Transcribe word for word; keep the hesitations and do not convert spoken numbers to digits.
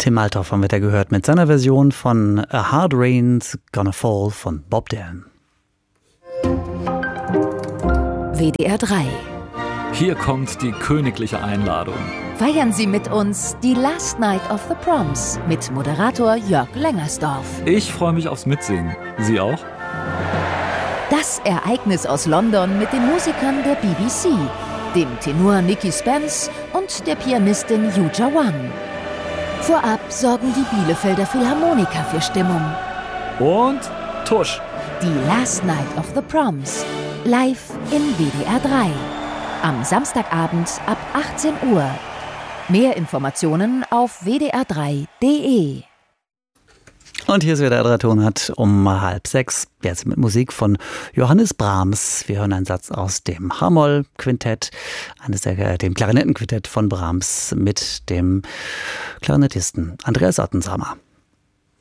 Tim Althoff haben wir da gehört mit seiner Version von A Hard Rain's Gonna Fall von Bob Dylan. W D R drei. Hier kommt die königliche Einladung. Feiern Sie mit uns die Last Night of the Proms mit Moderator Jörg Lengersdorf. Ich freue mich aufs Mitsingen. Sie auch? Das Ereignis aus London mit den Musikern der B B C, dem Tenor Nicky Spence und der Pianistin Yuja Wang. Vorab sorgen die Bielefelder Philharmoniker für Stimmung. Und tusch! Die Last Night of the Proms. Live in W D R drei. Am Samstagabend ab achtzehn Uhr. Mehr Informationen auf w d r drei punkt d e. Und hier ist wieder der Ton hat um halb sechs. Jetzt mit Musik von Johannes Brahms. Wir hören einen Satz aus dem H-Moll-Quintett, eines der, dem Klarinettenquintett von Brahms mit dem Klarinettisten Andreas Ottensamer.